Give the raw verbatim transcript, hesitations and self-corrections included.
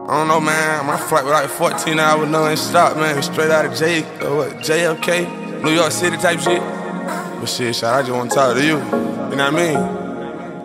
I don't know, man. My flight was like fourteen hours, no stop, man. Straight out of J, uh, what, J F K, New York City type shit. But shit, shit, I just want to talk to you. You know what I mean?